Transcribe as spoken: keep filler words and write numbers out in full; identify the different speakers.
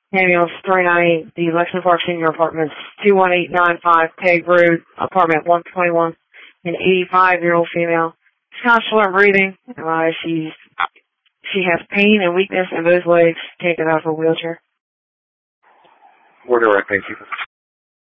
Speaker 1: Ambulance three ninety, the Lexington Park Senior Apartments, two one eight nine five Peg Road, apartment one twenty-one, an eighty-five-year-old female. She's kind of slow in breathing. Uh, she's, she has pain and weakness in both legs, can't get out of her wheelchair.
Speaker 2: We're direct, thank you.